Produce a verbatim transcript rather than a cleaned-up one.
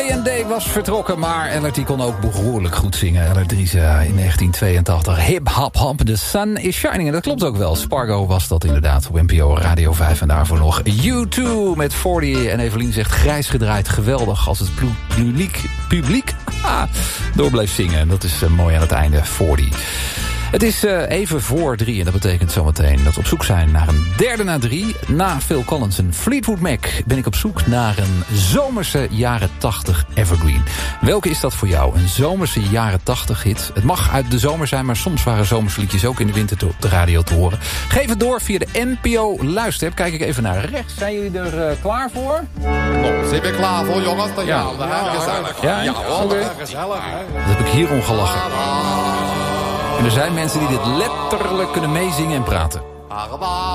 L R D was vertrokken, maar L R D kon ook behoorlijk goed zingen. L R D zei in negentien tweeëntachtig, hip hop hop, the sun is shining. En dat klopt ook wel. Spargo was dat inderdaad op N P O Radio vijf. En daarvoor nog U twee met veertig. En Evelien zegt grijs gedraaid, geweldig als het publiek, publiek ah, door bleef zingen. En dat is uh, mooi aan het einde, veertig. Het is uh, even voor drie en dat betekent zometeen dat we op zoek zijn naar een derde na drie. Na Phil Collins en Fleetwood Mac ben ik op zoek naar een zomerse jaren tachtig evergreen. Welke is dat voor jou? Een zomerse jaren tachtig hit. Het mag uit de zomer zijn, maar soms waren zomerse liedjes ook in de winter op de radio te horen. Geef het door via de N P O luisterapp. Kijk ik even naar rechts. Zijn jullie er uh, klaar voor? Nou, zijn we klaar voor, jongens? Dan ja, ja, ja, gezellig. Ja, ja, wel, okay. gezellig. Hè? Dat heb ik hier om gelachen. En er zijn mensen die dit letterlijk kunnen meezingen en praten.